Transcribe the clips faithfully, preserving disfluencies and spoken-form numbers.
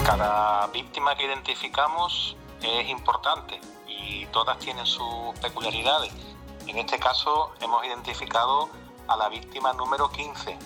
Cada víctima que identificamos es importante y todas tienen sus peculiaridades. En este caso hemos identificado a la víctima número quince.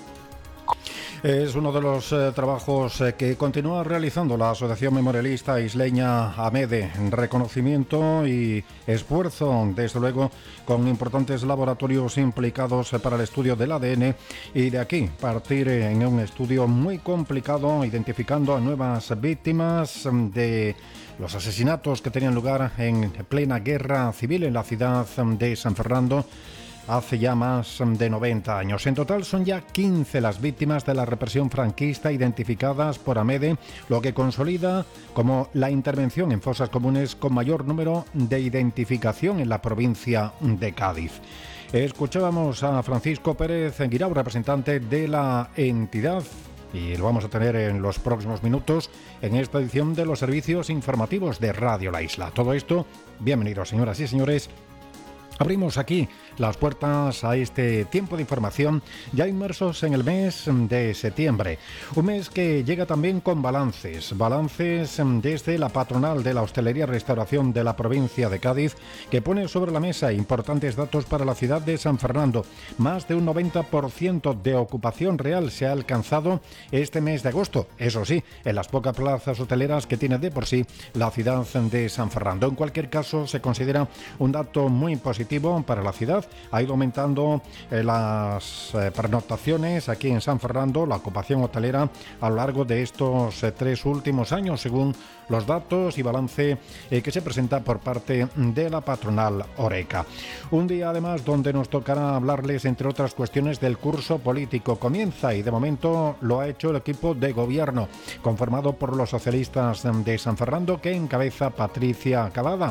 Es uno de los eh, trabajos eh, que continúa realizando la Asociación Memorialista Isleña AMEDE. Reconocimiento y esfuerzo, desde luego, con importantes laboratorios implicados eh, para el estudio del A D N, y de aquí partir eh, en un estudio muy complicado, identificando a nuevas víctimas de los asesinatos que tenían lugar en plena guerra civil en la ciudad de San Fernando hace ya más de noventa años. En total son ya quince las víctimas de la represión franquista identificadas por AMEDE, lo que consolida como la intervención en fosas comunes con mayor número de identificación en la provincia de Cádiz. Escuchábamos a Francisco Pérez Guirao, representante de la entidad, y lo vamos a tener en los próximos minutos en esta edición de los servicios informativos de Radio La Isla. Todo esto, bienvenidos señoras y señores. Abrimos aquí las puertas a este tiempo de información, ya inmersos en el mes de septiembre. Un mes que llega también con balances. Balances desde la patronal de la hostelería y restauración de la provincia de Cádiz, que pone sobre la mesa importantes datos para la ciudad de San Fernando. Más de un noventa por ciento de ocupación real se ha alcanzado este mes de agosto. Eso sí, en las pocas plazas hoteleras que tiene de por sí la ciudad de San Fernando. En cualquier caso, se considera un dato muy positivo para la ciudad. Ha ido aumentando eh, las eh, pernoctaciones aquí en San Fernando, la ocupación hotelera a lo largo de estos eh, tres últimos años, según los datos y balance eh, que se presenta por parte de la patronal Horeca. Un día además donde nos tocará hablarles, entre otras cuestiones, del curso político. Comienza, y de momento lo ha hecho el equipo de gobierno, conformado por los socialistas de San Fernando, que encabeza Patricia Cavada.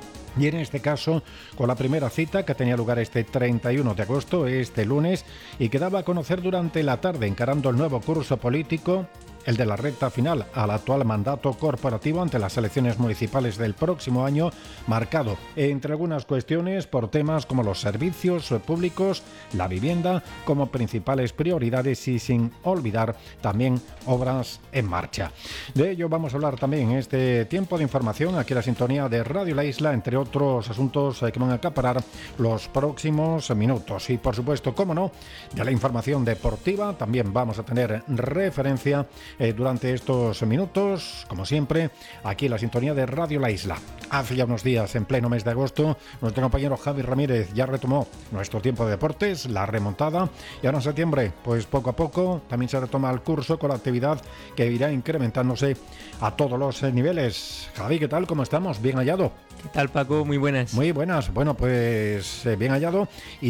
Y en este caso, con la primera cita que tenía lugar este treinta y uno de agosto, este lunes, y que daba a conocer durante la tarde, encarando el nuevo curso político, el de la recta final al actual mandato corporativo ante las elecciones municipales del próximo año, marcado, entre algunas cuestiones, por temas como los servicios públicos, la vivienda, como principales prioridades, y sin olvidar también obras en marcha. De ello vamos a hablar también en este tiempo de información, aquí en la sintonía de Radio La Isla, entre otros asuntos que van a acaparar los próximos minutos. Y por supuesto, cómo no, de la información deportiva también vamos a tener referencia Eh, durante estos minutos, como siempre, aquí en la sintonía de Radio La Isla. Hace ya unos días, en pleno mes de agosto, nuestro compañero Javi Ramírez ya retomó nuestro tiempo de deportes, la remontada, y ahora en septiembre, pues poco a poco, también se retoma el curso con la actividad que irá incrementándose a todos los eh, niveles. Javi, ¿qué tal? ¿Cómo estamos? ¿Bien hallado? ¿Qué tal, Paco? Muy buenas. Muy buenas. Bueno, pues eh, bien hallado.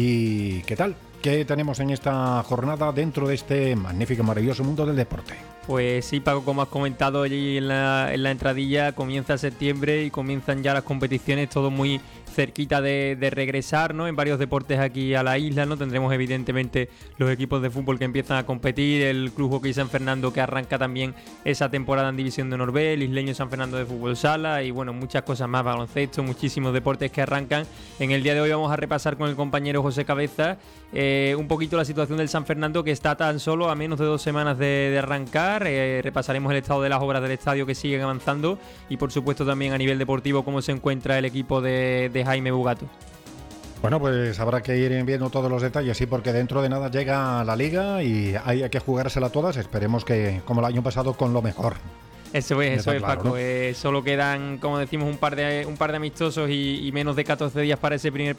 ¿Y qué tal? ¿Qué tenemos en esta jornada dentro de este magnífico, maravilloso mundo del deporte? Pues sí, Paco, como has comentado allí en la, en la entradilla, comienza septiembre y comienzan ya las competiciones, todo muy cerquita de, de regresar, ¿no? En varios deportes aquí a la isla, ¿no? Tendremos evidentemente los equipos de fútbol que empiezan a competir, el Club Hockey San Fernando que arranca también esa temporada en División de Honor B, el Isleño San Fernando de Fútbol Sala y bueno, muchas cosas más, baloncesto, muchísimos deportes que arrancan. En el día de hoy vamos a repasar con el compañero José Cabeza eh, un poquito la situación del San Fernando, que está tan solo a menos de dos semanas de, de arrancar. Eh, repasaremos el estado de las obras del estadio que siguen avanzando y por supuesto también a nivel deportivo cómo se encuentra el equipo de, de Jaime Bugato. Bueno, pues habrá que ir viendo todos los detalles, sí, porque dentro de nada llega la Liga y hay que jugársela todas. Esperemos que, como el año pasado, con lo mejor. Eso es, eso es, claro, Paco. ¿no? Eh, solo quedan, como decimos, un par de un par de amistosos y, y menos de catorce días para ese primer